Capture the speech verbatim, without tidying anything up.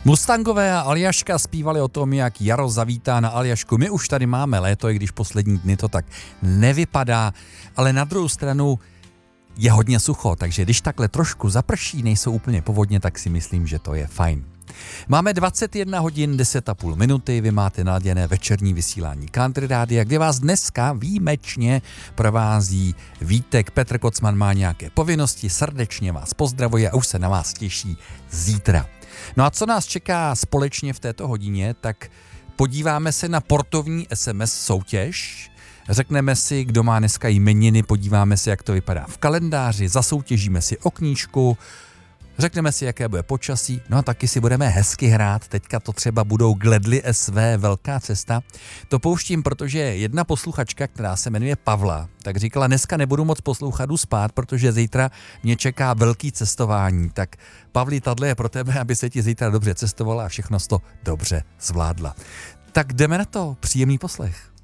Mustangové a Aljaška zpívali o tom, jak jaro zavítá na Aljašku. My už tady máme léto, i když poslední dny to tak nevypadá, ale na druhou stranu je hodně sucho, takže když takhle trošku zaprší, nejsou úplně povodně, tak si myslím, že to je fajn. Máme dvacet jedna hodin deset a půl minuty, vy máte naladěné večerní vysílání Country Rádia, kde vás dneska výjimečně provází Vítek. Petr Kocman má nějaké povinnosti, srdečně vás pozdravuje a už se na vás těší zítra. No a co nás čeká společně v této hodině, tak podíváme se na portovní es em es soutěž, řekneme si, kdo má dneska jmeniny, podíváme se, jak to vypadá v kalendáři, zasoutěžíme si o knížku, řekneme si, jaké bude počasí, no a taky si budeme hezky hrát, teďka to třeba budou Gledly es vé Velká cesta. To pouštím, protože jedna posluchačka, která se jmenuje Pavla, tak říkala, dneska nebudu moc poslouchat, jdu spát, protože zítra mě čeká velký cestování. Tak Pavli, tadle je pro tebe, aby se ti zítra dobře cestovala a všechno to dobře zvládla. Tak jdeme na to, příjemný poslech.